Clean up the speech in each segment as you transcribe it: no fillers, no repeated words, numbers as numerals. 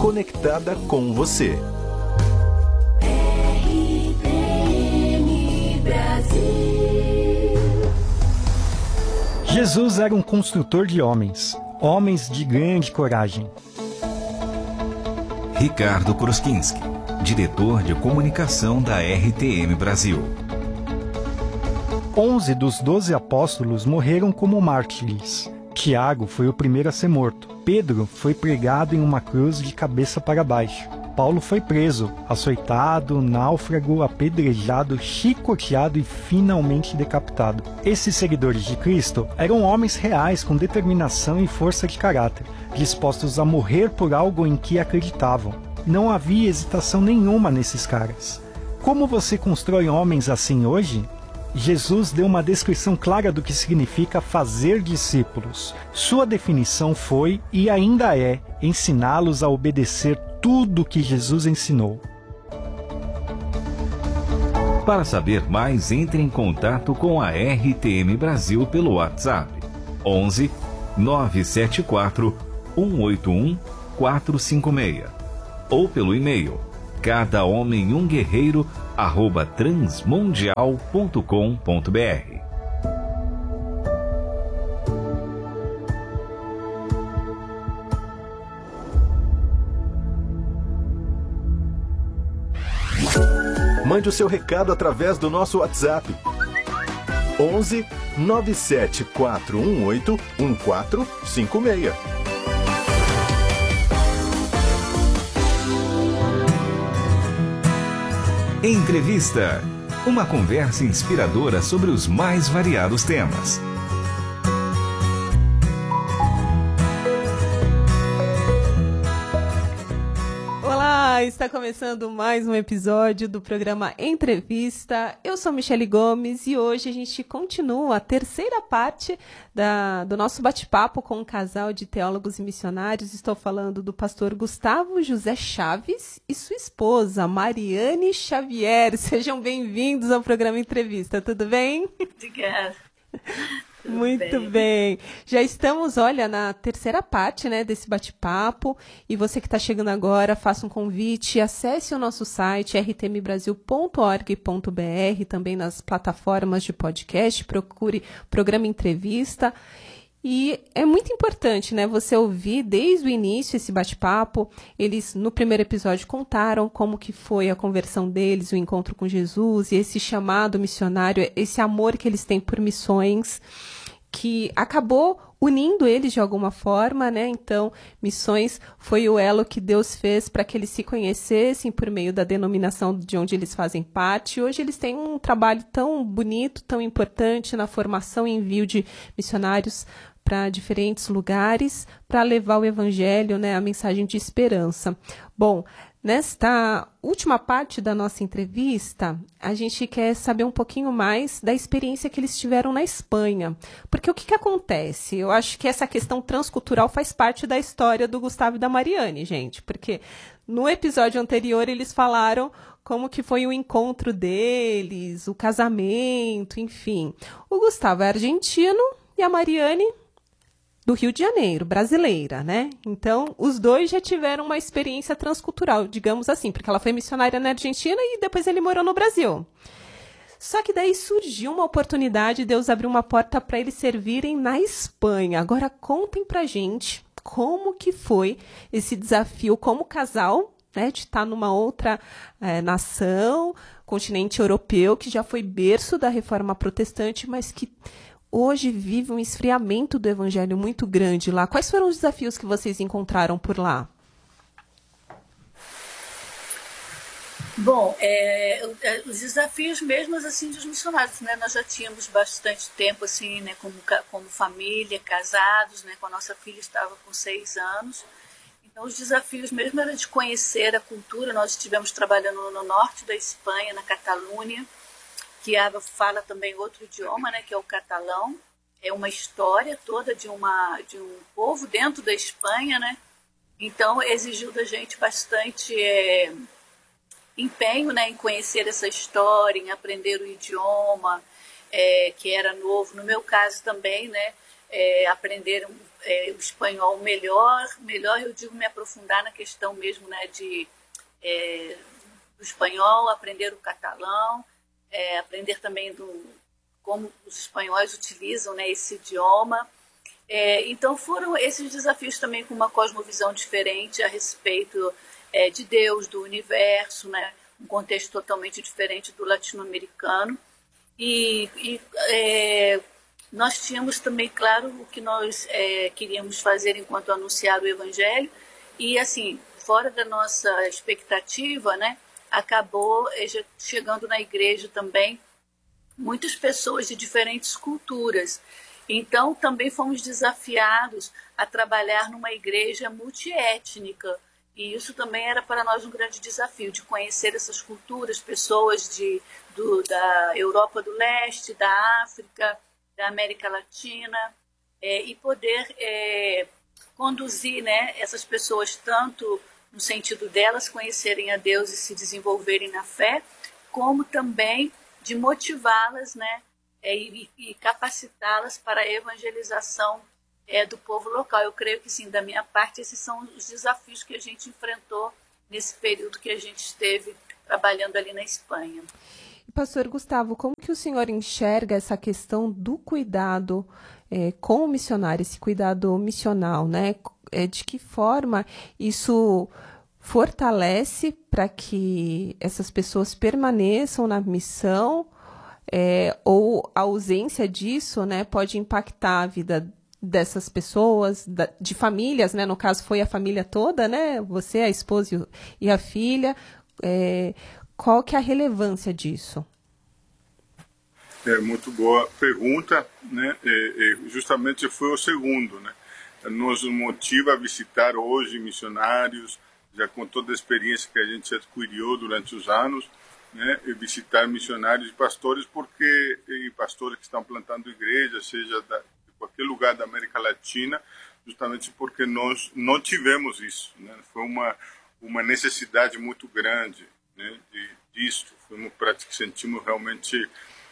conectada com você. Jesus era um construtor de homens de grande coragem. Ricardo Kruskinski, diretor de comunicação da RTM Brasil. 11 dos 12 apóstolos morreram como mártires. Tiago foi o primeiro a ser morto. Pedro foi pregado em uma cruz de cabeça para baixo. Paulo foi preso, açoitado, náufrago, apedrejado, chicoteado e finalmente decapitado. Esses seguidores de Cristo eram homens reais com determinação e força de caráter, dispostos a morrer por algo em que acreditavam. Não havia hesitação nenhuma nesses caras. Como você constrói homens assim hoje? Jesus deu uma descrição clara do que significa fazer discípulos. Sua definição foi, e ainda é, ensiná-los a obedecer tudo que Jesus ensinou. Para saber mais, entre em contato com a RTM Brasil pelo WhatsApp 11 974 181 456 ou pelo e-mail cadahomemumguerreiro@transmundial.com.br. Mande o seu recado através do nosso WhatsApp 11 97418 1456. Entrevista. Uma conversa inspiradora sobre os mais variados temas. Olá, está começando mais um episódio do programa Entrevista. Eu sou Michele Gomes e hoje a gente continua a terceira parte do nosso bate-papo com um casal de teólogos e missionários. Estou falando do pastor Gustavo José Chaves e sua esposa, Mariane Xavier. Sejam bem-vindos ao programa Entrevista, tudo bem? Obrigada. Muito bem. Já estamos, na terceira parte, desse bate-papo. E você que está chegando agora, faça um convite, acesse o nosso site rtmbrasil.org.br, também nas plataformas de podcast, procure Programa Entrevista. E é muito importante, você ouvir desde o início esse bate-papo. Eles, no primeiro episódio, contaram como que foi a conversão deles, o encontro com Jesus, e esse chamado missionário, esse amor que eles têm por missões, que acabou unindo eles de alguma forma, Então, missões foi o elo que Deus fez para que eles se conhecessem por meio da denominação de onde eles fazem parte. Hoje eles têm um trabalho tão bonito, tão importante na formação e envio de missionários para diferentes lugares, para levar o evangelho, a mensagem de esperança. Bom, nesta última parte da nossa entrevista, a gente quer saber um pouquinho mais da experiência que eles tiveram na Espanha. Porque o que acontece? Eu acho que essa questão transcultural faz parte da história do Gustavo e da Mariane, gente. Porque no episódio anterior eles falaram como que foi o encontro deles, o casamento, enfim. O Gustavo é argentino e a Mariane do Rio de Janeiro, brasileira, Então, os dois já tiveram uma experiência transcultural, digamos assim, porque ela foi missionária na Argentina e depois ele morou no Brasil. Só que daí surgiu uma oportunidade, Deus abriu uma porta para eles servirem na Espanha. Agora, contem pra gente como que foi esse desafio como casal, de estar numa outra nação, continente europeu, que já foi berço da Reforma Protestante, mas que hoje vive um esfriamento do evangelho muito grande lá. Quais foram os desafios que vocês encontraram por lá? Bom, os desafios mesmos assim dos missionários, Nós já tínhamos bastante tempo assim, como família, casados, com a nossa filha estava com 6 anos. Então os desafios mesmo eram de conhecer a cultura. Nós estivemos trabalhando no norte da Espanha, na Catalunha, que fala também outro idioma, que é o catalão. É uma história toda de um povo dentro da Espanha, Então, exigiu da gente bastante empenho, em conhecer essa história, em aprender o idioma, que era novo. No meu caso também, aprender o espanhol melhor eu digo me aprofundar na questão mesmo, né, do espanhol, aprender o catalão, aprender também como os espanhóis utilizam, né, esse idioma. Então foram esses desafios também com uma cosmovisão diferente a respeito de Deus, do universo, né, um contexto totalmente diferente do latino-americano. E nós tínhamos também, claro, o que nós queríamos fazer enquanto anunciar o Evangelho, e assim, fora da nossa expectativa, né, acabou chegando na igreja também muitas pessoas de diferentes culturas. Então, também fomos desafiados a trabalhar numa igreja multiétnica, e isso também era para nós um grande desafio, de conhecer essas culturas, pessoas da Europa do Leste, da África, da América Latina, e poder conduzir, né, essas pessoas tanto no sentido delas conhecerem a Deus e se desenvolverem na fé, como também de motivá-las, né, e capacitá-las para a evangelização do povo local. Eu creio que, sim, da minha parte, esses são os desafios que a gente enfrentou nesse período que a gente esteve trabalhando ali na Espanha. Pastor Gustavo, como que o senhor enxerga essa questão do cuidado com o missionário, esse cuidado missional, né? De que forma isso fortalece para que essas pessoas permaneçam na missão, ou a ausência disso, né, pode impactar a vida dessas pessoas, de famílias, né? No caso foi a família toda, né? Você, a esposa e a filha. Qual que é a relevância disso? Muito boa pergunta, né? Justamente foi o segundo, né? Nos motiva a visitar hoje missionários, já com toda a experiência que a gente adquiriu durante os anos, né? E visitar missionários e pastores, e pastores que estão plantando igrejas, seja de qualquer lugar da América Latina, justamente porque nós não tivemos isso, né? Foi uma necessidade muito grande, né, disso. Sentimos realmente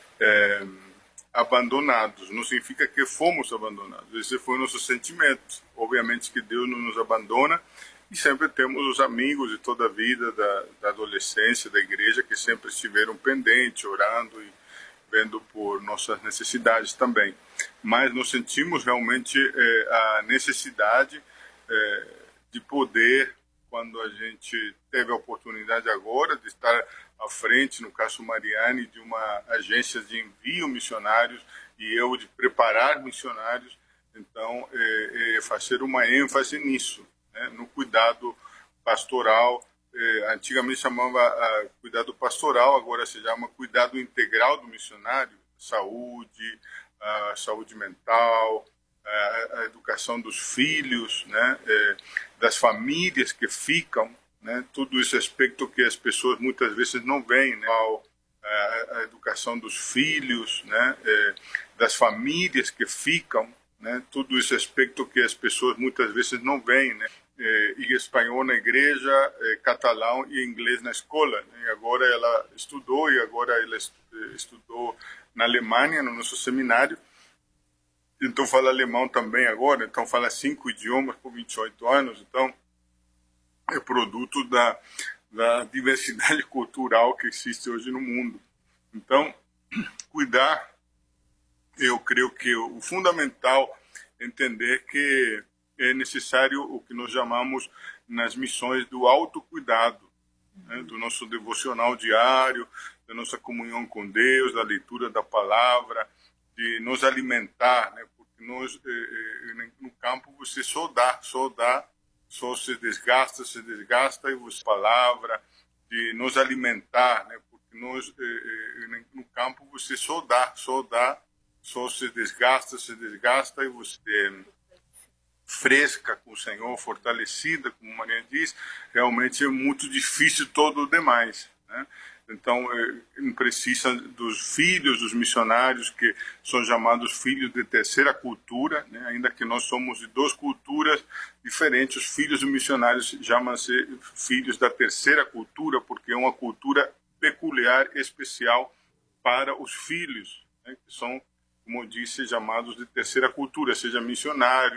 abandonados. Não significa que fomos abandonados. Esse foi o nosso sentimento. Obviamente que Deus não nos abandona, e sempre temos os amigos de toda a vida, da adolescência, da igreja, que sempre estiveram pendentes, orando e vendo por nossas necessidades também. Mas nós sentimos realmente a necessidade de poder, quando a gente teve a oportunidade agora de estar à frente, no caso Mariane, de uma agência de envio missionários, e eu de preparar missionários, então fazer uma ênfase nisso, né, no cuidado pastoral. Antigamente chamava cuidado pastoral, agora se chama cuidado integral do missionário, saúde, saúde mental, a educação dos filhos, né, das famílias que ficam, né, tudo esse aspecto que as pessoas muitas vezes não veem, né, a educação dos filhos, né, das famílias que ficam, né, tudo esse aspecto que as pessoas muitas vezes não veem, né, e espanhol na igreja, catalão e inglês na escola, né, e agora ela estudou na Alemanha, no nosso seminário. Então fala alemão também agora, então fala 5 idiomas por 28 anos, então é produto da diversidade cultural que existe hoje no mundo. Então, cuidar, eu creio que o fundamental é entender que é necessário o que nós chamamos nas missões do autocuidado, né, do nosso devocional diário, da nossa comunhão com Deus, da leitura da palavra, de nos alimentar, né? Porque nós, no campo, você só dá, só se desgasta e você palavra, de nos alimentar, né? Porque nós, no campo, você só dá, só se desgasta e você fresca com o Senhor, fortalecida, como Maria diz, realmente é muito difícil todo o demais, né? Então, precisa dos filhos dos missionários, que são chamados filhos de terceira cultura, né? Ainda que nós somos de 2 culturas diferentes, os filhos dos missionários chamam-se filhos da terceira cultura, porque é uma cultura peculiar, especial para os filhos, né? Que são, como eu disse, chamados de terceira cultura, seja missionários,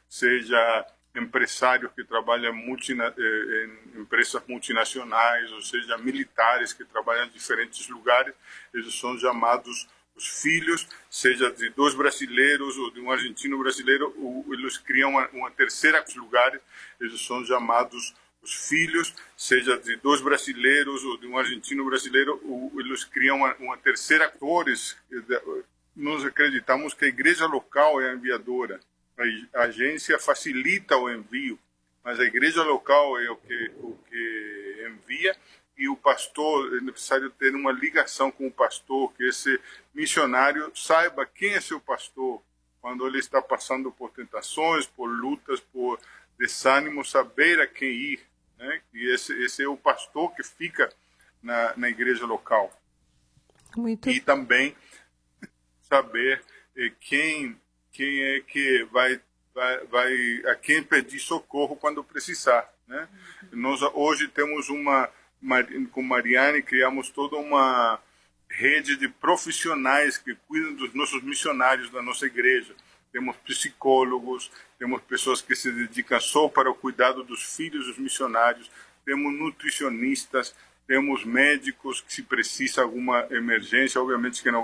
seja empresários que trabalham em empresas multinacionais, ou seja, militares que trabalham em diferentes lugares, eles são chamados os filhos, seja de dois brasileiros ou de um argentino brasileiro, eles criam uma terceira lugares, eles são chamados os filhos, seja de dois brasileiros ou de um argentino brasileiro, eles criam uma terceira atores. Nós acreditamos que a igreja local é a enviadora. A agência facilita o envio, mas a igreja local é o que envia, e o pastor, é necessário ter uma ligação com o pastor, que esse missionário saiba quem é seu pastor, quando ele está passando por tentações, por lutas, por desânimo, saber a quem ir, né? E esse é o pastor que fica na igreja local. E também saber quem é que vai a quem pedir socorro quando precisar, né? Nós hoje temos com Mariane criamos toda uma rede de profissionais que cuidam dos nossos missionários da nossa igreja. Temos psicólogos, temos pessoas que se dedicam só para o cuidado dos filhos dos missionários, temos nutricionistas, temos médicos que, se precisa alguma emergência, obviamente que não